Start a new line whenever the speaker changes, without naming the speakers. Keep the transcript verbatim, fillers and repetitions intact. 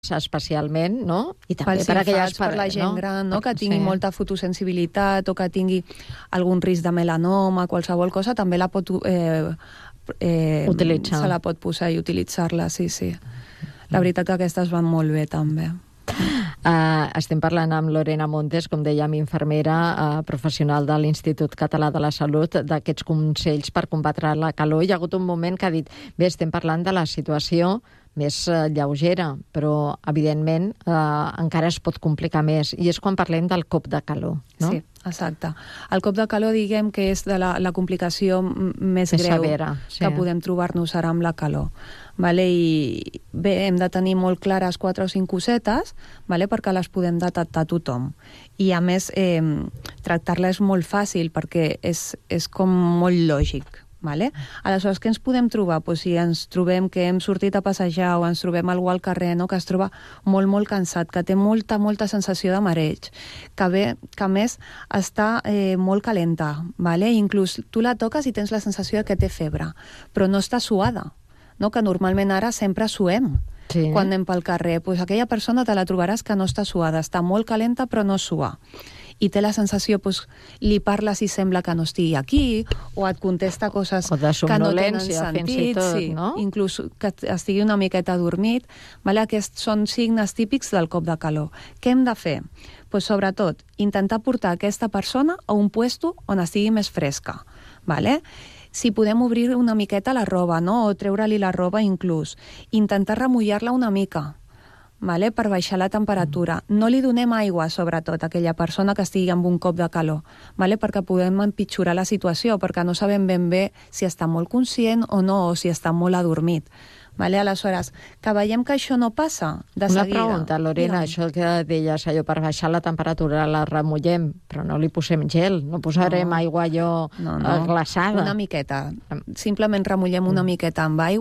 especialment, no? I també
Pels
per aquelles...
infants, per la gent
no?
gran, no? Que tingui
Sí.
molta fotosensibilitat o que tingui algun risc de melanoma, qualsevol cosa, també la pot... Eh, eh,
Utilitzar.
se la pot posar i utilitzar-la, sí, sí. La veritat que aquestes van molt bé, també.
Uh, estem parlant amb Lorena Montes, com dèiem, infermera uh, professional de l'Institut Català de la Salut, d'aquests consells per combatre la calor. Hi ha hagut un moment que ha dit, bé, estem parlant de la situació més uh, lleugera, però, evidentment, uh, encara es pot complicar més. I és quan parlem del cop de calor, no?
Sí, exacte. El cop de calor, diguem que és de la, la complicació més,
més
greu
severa, sí.
que podem trobar-nos ara amb la calor. Vale? I bé, hem de tenir molt clares quatre o cinc cosetes, vale? Perquè les podem detectar tothom. I a més, eh, tractar-la és molt fàcil perquè és, és com molt lògic. Vale? Aleshores, què ens podem trobar? Pues si ens trobem que hem sortit a passejar o ens trobem algú al carrer, no? Que es troba molt, molt cansat, que té molta, molta sensació de mareig, que, bé, que a més està eh, molt calenta, vale? Inclús tu la toques i tens la sensació que té febre, però no està suada, no? Que normalment ara sempre suem. Sí. Quan anem pel carrer, pues aquella persona te la trobaràs que no està suada, està molt calenta però no sua. I té la sensació, pues, li parles i sembla que no estigui aquí, o et contesta coses que no tenen sentit,
tot,
sí,
no?
Inclús que estigui una miqueta adormit. Vale? Aquests són signes típics del cop de calor. Què hem de fer? Pues, sobretot, intentar portar aquesta persona a un puesto on estigui més fresca. Vale? Si podem obrir una miqueta la roba, no? O treure-li la roba inclús. Intentar remullar-la una mica, vale? Per baixar la temperatura. No li donem aigua, sobretot, a aquella persona que estigui amb un cop de calor, vale? Perquè podem empitjorar la situació, perquè no sabem ben bé si està molt conscient o no, o si està molt adormit. Vale? Aleshores, que veiem que això no passa de
Una
seguida.
Una pregunta, Lorena, Digue'm. Això que deies, allò, per baixar la temperatura la remullem, però no li posem gel, no posarem no. aigua allò no, no. glaçada.
Una miqueta. Simplement remullem una miqueta amb aigua